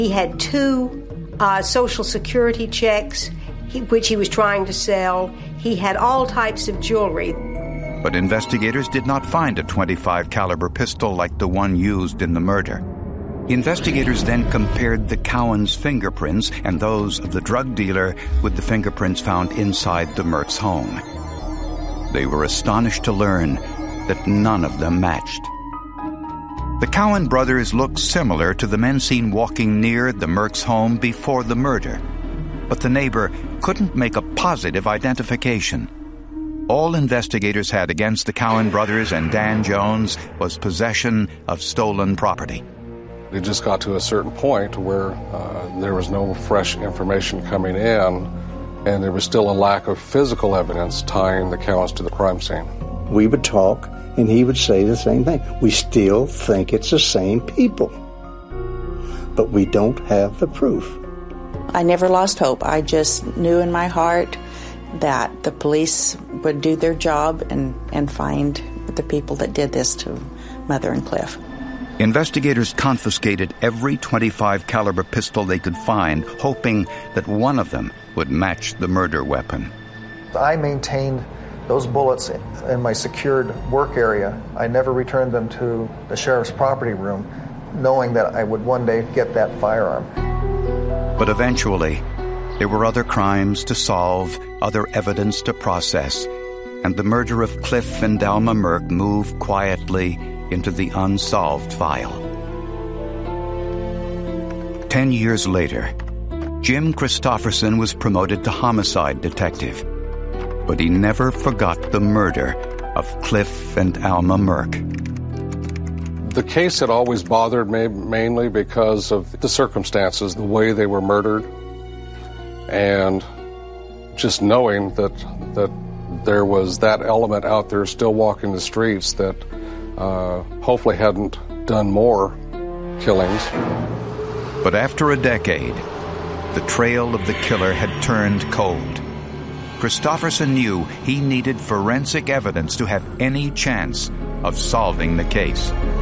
He had two Social Security checks, which he was trying to sell. He had all types of jewelry. But investigators did not find a .25 caliber pistol like the one used in the murder. Investigators then compared the Cowans' fingerprints and those of the drug dealer with the fingerprints found inside the Merck's home. They were astonished to learn that none of them matched. The Cowan brothers looked similar to the men seen walking near the Merck's home before the murder, but the neighbor couldn't make a positive identification. All investigators had against the Cowan brothers and Dan Jones was possession of stolen property. It just got to a certain point where there was no fresh information coming in, and there was still a lack of physical evidence tying the Cowans to the crime scene. We would talk, and he would say the same thing. We still think it's the same people, but we don't have the proof. I never lost hope. I just knew in my heart that the police would do their job and find the people that did this to Mother and Cliff. Investigators confiscated every .25 caliber pistol they could find, hoping that one of them would match the murder weapon. I maintained those bullets in my secured work area. I never returned them to the sheriff's property room, knowing that I would one day get that firearm. But eventually, there were other crimes to solve, other evidence to process, and the murder of Cliff and Alma Merck moved quietly into the unsolved file. 10 years later, Jim Christofferson was promoted to homicide detective, but he never forgot the murder of Cliff and Alma Merck. The case had always bothered me mainly because of the circumstances, the way they were murdered, and just knowing that there was that element out there still walking the streets that hopefully hadn't done more killings. But after a decade, the trail of the killer had turned cold. Christofferson knew he needed forensic evidence to have any chance of solving the case.